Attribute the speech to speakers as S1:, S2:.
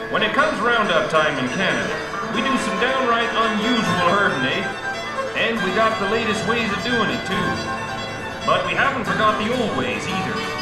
S1: When it comes roundup time in Canada, we do some downright unusual herding, eh? And we got the latest ways of doing it, too. But we haven't forgot the old ways, either.